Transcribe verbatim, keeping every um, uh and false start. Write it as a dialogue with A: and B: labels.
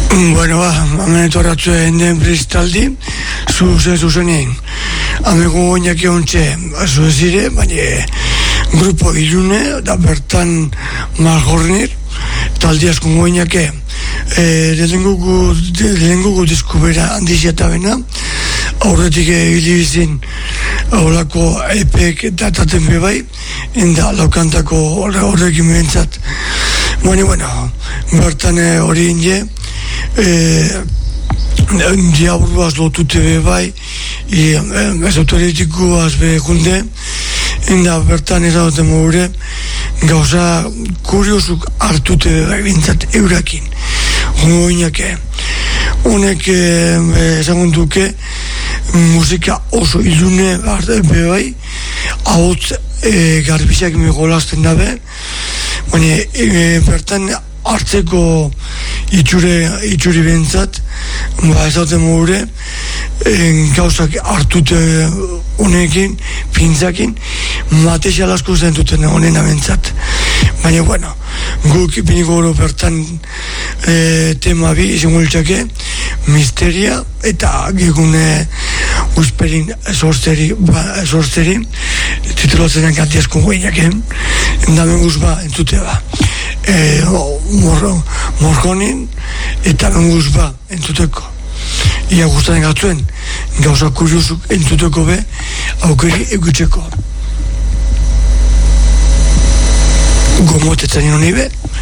A: Bueno, ba, hamen etoratzuen den bristaldi, zuzen zuzenein. Hameko goinak eontxe, zuen zire, baina grupo ilune, da bertan malgornir, taldi asko goinake, lehengugu diskubera handizia bena, aurretik hilibizin horako epek dataten bebai, enda laukantako horrekin behintzat. Baina, bueno, bertan hori inde, diaburuaz lotute bebai, ez autoritikoaz behunde, enda bertan ezagoten mogure, gauza kuriosuk hartute bebai bintzat eurakin. Hongo inake, honek ezagunduke musika oso ilune bebai, ahotz garbizak megolazten dabe, baina bertan hartzeko itxure, itxuri behintzat, ba ezauten mogure, gauzak hartute honekin, pintzakin, material asko zentuten honen abentzat. Baina, bueno, guk biniko gero bertan tema bi izango iltzake, misteria eta gegune usperin sortzeri, sortzeri, titulatzen kanti asko goinake, endamen guzba entzute ba. Morgonin eta benguz ba entzuteko. Ia guztaren gatzuen gauza kuriosuk entzuteko be aukeri egutzeko. Gomotetzen ino nibe,